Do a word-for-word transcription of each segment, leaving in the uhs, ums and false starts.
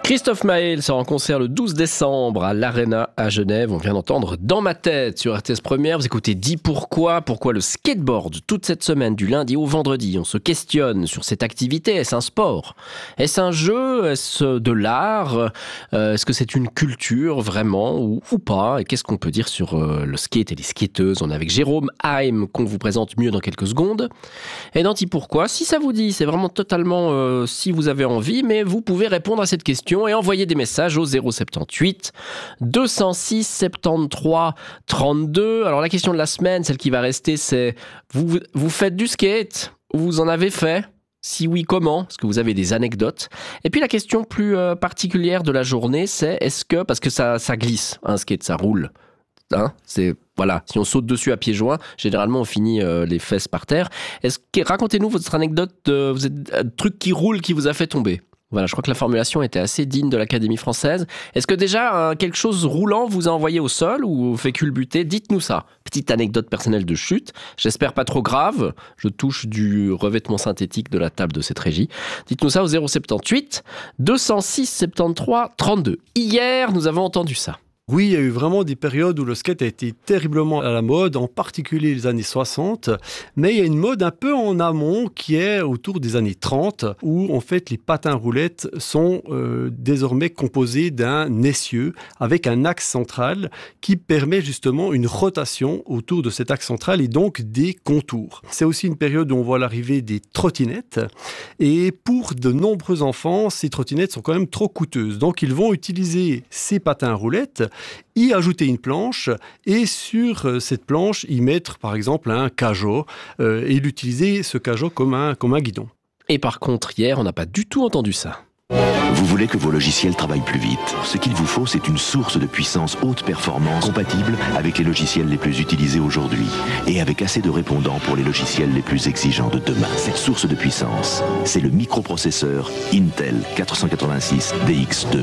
Christophe Maé sera en concert le douze décembre à l'Arena à Genève. On vient d'entendre Dans ma tête sur R T S Première. Vous écoutez Dis pourquoi, pourquoi le skateboard toute cette semaine du lundi au vendredi. On se questionne sur cette activité. Est-ce un sport? Est-ce un jeu? Est-ce de l'art? euh, Est-ce que c'est une culture vraiment ou, ou pas? Et qu'est-ce qu'on peut dire sur euh, le skate et les skateuses? On est avec Jérôme Haim qu'on vous présente mieux dans quelques secondes. Et dans Dis pourquoi, si ça vous dit, c'est vraiment totalement euh, si vous avez envie, mais vous pouvez répondre à cette question et envoyer des messages au zéro soixante-dix-huit deux cent six soixante-treize trente-deux. Alors la question de la semaine, celle qui va rester, c'est vous, vous faites du skate? Vous en avez fait? Si oui, comment? Est-ce que vous avez des anecdotes? Et puis la question plus euh, particulière de la journée, c'est est-ce que, parce que ça, ça glisse, un skate, ça roule. Hein, c'est voilà, si on saute dessus à pieds joints, généralement on finit euh, les fesses par terre. Est-ce que racontez-nous votre anecdote de, vous êtes, un truc qui roule qui vous a fait tomber? Voilà, je crois que la formulation était assez digne de l'Académie française. Est-ce que déjà euh, quelque chose roulant vous a envoyé au sol ou fait culbuter? Dites-nous ça. Petite anecdote personnelle de chute. J'espère pas trop grave. Je touche du revêtement synthétique de la table de cette régie. Dites-nous ça au zéro soixante-dix-huit deux cent six soixante-treize trente-deux. Hier, nous avons entendu ça. Oui, il y a eu vraiment des périodes où le skate a été terriblement à la mode, en particulier les années soixante. Mais il y a une mode un peu en amont qui est autour des années trente, où en fait les patins roulettes sont euh, désormais composés d'un essieu avec un axe central qui permet justement une rotation autour de cet axe central et donc des contours. C'est aussi une période où on voit l'arrivée des trottinettes. Et pour de nombreux enfants, ces trottinettes sont quand même trop coûteuses. Donc ils vont utiliser ces patins roulettes, y ajouter une planche et sur cette planche y mettre par exemple un cajot euh, et l'utiliser ce cajot comme un, comme un guidon. Et par contre, hier, on n'a pas du tout entendu ça. Vous voulez que vos logiciels travaillent plus vite. Ce qu'il vous faut, c'est une source de puissance haute performance compatible avec les logiciels les plus utilisés aujourd'hui et avec assez de répondants pour les logiciels les plus exigeants de demain. Cette source de puissance, c'est le microprocesseur Intel quatre cent quatre-vingt-six D X deux.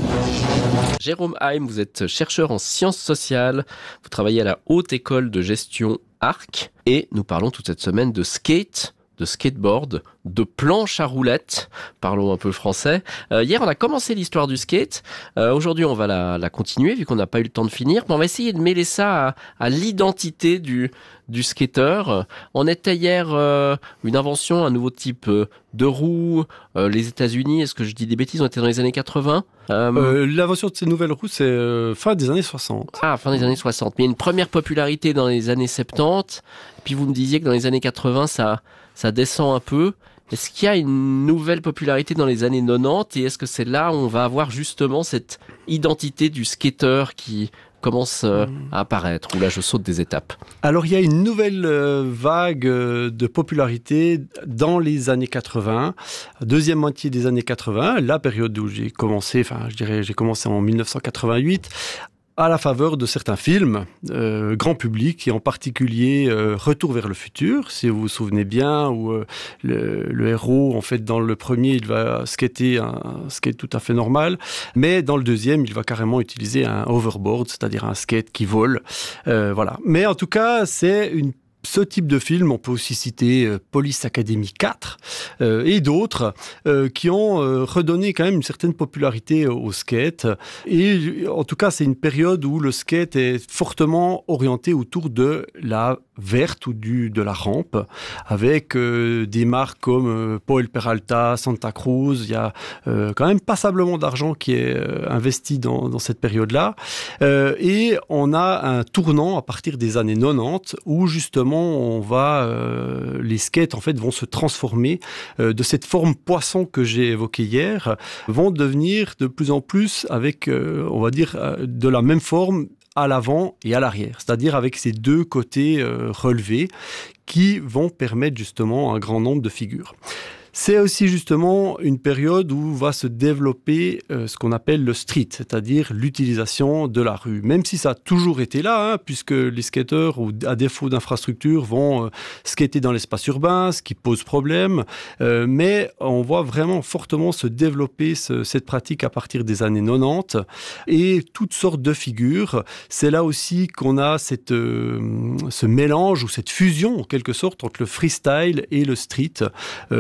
Jérôme Haim, vous êtes chercheur en sciences sociales. Vous travaillez à la Haute École de Gestion A R C et nous parlons toute cette semaine de skate, de skateboard, de planche à roulettes. Parlons un peu français. Euh, hier, on a commencé l'histoire du skate. Euh, aujourd'hui, on va la, la continuer, vu qu'on n'a pas eu le temps de finir. Mais on va essayer de mêler ça à, à l'identité du, du skateur. On était hier euh, une invention, un nouveau type euh, de roue. Euh, les États-Unis, est-ce que je dis des bêtises, on était dans les années quatre-vingts euh, euh, L'invention de ces nouvelles roues, c'est euh, fin des années soixante. Ah, fin des années soixante. Mais il y a une première popularité dans les années soixante-dix. Puis vous me disiez que dans les années quatre-vingts, ça... ça descend un peu. Est-ce qu'il y a une nouvelle popularité dans les années quatre-vingt-dix et est-ce que c'est là où on va avoir justement cette identité du skateur qui commence euh, à apparaître, où là je saute des étapes? Alors il y a une nouvelle euh, vague euh, de popularité dans les années quatre-vingts, deuxième moitié des années quatre-vingts, la période où j'ai commencé, enfin je dirais j'ai commencé en mille neuf cent quatre-vingt-huit, à la faveur de certains films, euh, grand public, et en particulier euh, Retour vers le futur, si vous vous souvenez bien, où euh, le, le héros, en fait, dans le premier, il va skater un, un skate tout à fait normal, mais dans le deuxième, il va carrément utiliser un overboard, c'est-à-dire un skate qui vole. Euh, voilà. Mais en tout cas, c'est une ce type de film, on peut aussi citer euh, Police Academy quatre euh, et d'autres euh, qui ont euh, redonné quand même une certaine popularité au skate. Et en tout cas, c'est une période où le skate est fortement orienté autour de la verte ou du, de la rampe, avec euh, des marques comme euh, Paul Peralta, Santa Cruz. Il y a euh, quand même passablement d'argent qui est euh, investi dans, dans cette période-là. Euh, et on a un tournant à partir des années quatre-vingt-dix où justement on va, euh, les skates en fait vont se transformer euh, de cette forme poisson que j'ai évoquée hier, vont devenir de plus en plus avec, euh, on va dire, euh, de la même forme à l'avant et à l'arrière, c'est-à-dire avec ces deux côtés euh, relevés qui vont permettre justement un grand nombre de figures. C'est aussi justement une période où va se développer euh, ce qu'on appelle le street, c'est-à-dire l'utilisation de la rue. Même si ça a toujours été là, hein, puisque les skateurs, ou à défaut d'infrastructure, vont euh, skater dans l'espace urbain, ce qui pose problème. Euh, mais on voit vraiment fortement se développer ce, cette pratique à partir des années quatre-vingt-dix et toutes sortes de figures. C'est là aussi qu'on a cette, euh, ce mélange ou cette fusion en quelque sorte entre le freestyle et le street, euh, où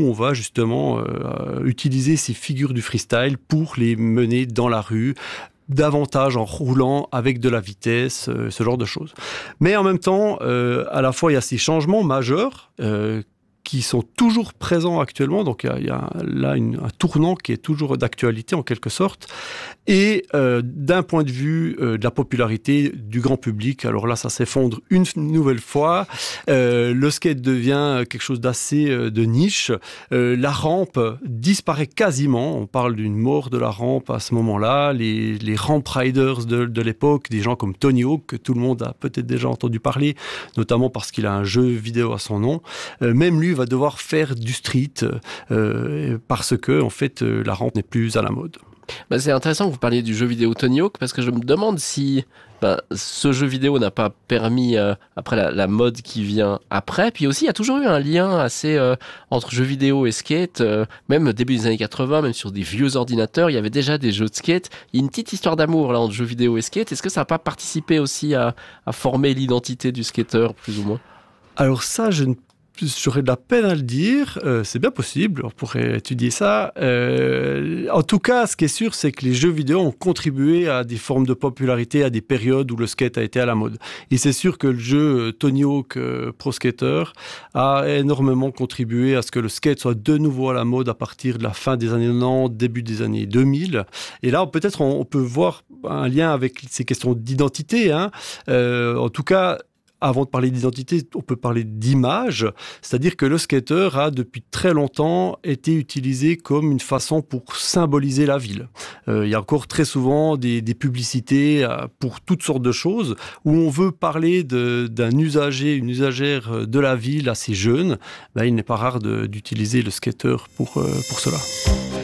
on va justement euh, utiliser ces figures du freestyle pour les mener dans la rue, davantage en roulant avec de la vitesse, euh, ce genre de choses. Mais en même temps, euh, à la fois, il y a ces changements majeurs euh, qui sont toujours présents actuellement. Donc, il y a, il y a là une, un tournant qui est toujours d'actualité, en quelque sorte. Et euh, d'un point de vue euh, de la popularité du grand public, alors là, ça s'effondre une nouvelle fois. Euh, le skate devient quelque chose d'assez euh, de niche. Euh, la rampe disparaît quasiment. On parle d'une mort de la rampe à ce moment-là. Les, les ramp riders de, de l'époque, des gens comme Tony Hawk, que tout le monde a peut-être déjà entendu parler, notamment parce qu'il a un jeu vidéo à son nom. Euh, même lui va devoir faire du street euh, parce que, en fait, euh, la rampe n'est plus à la mode. Bah, c'est intéressant que vous parliez du jeu vidéo Tony Hawk, parce que je me demande si bah, ce jeu vidéo n'a pas permis, euh, après la, la mode qui vient après, puis aussi il y a toujours eu un lien assez euh, entre jeux vidéo et skate, euh, même au début des années quatre-vingts, même sur des vieux ordinateurs, il y avait déjà des jeux de skate. Il y a une petite histoire d'amour là entre jeux vidéo et skate. Est-ce que ça n'a pas participé aussi à, à former l'identité du skateur, plus ou moins ? Alors ça, je ne J'aurais de la peine à le dire, euh, c'est bien possible, on pourrait étudier ça. Euh, en tout cas, ce qui est sûr, c'est que les jeux vidéo ont contribué à des formes de popularité, à des périodes où le skate a été à la mode. Et c'est sûr que le jeu Tony Hawk euh, Pro Skater a énormément contribué à ce que le skate soit de nouveau à la mode à partir de la fin des années quatre-vingt-dix, début des années deux mille. Et là, peut-être on, on peut voir un lien avec ces questions d'identité, hein. Euh, en tout cas, avant de parler d'identité, on peut parler d'image, c'est-à-dire que le skater a depuis très longtemps été utilisé comme une façon pour symboliser la ville. Euh, il y a encore très souvent des, des publicités euh, pour toutes sortes de choses où on veut parler de, d'un usager, une usagère de la ville assez jeune. Ben, il n'est pas rare de, d'utiliser le skater pour, euh, pour cela.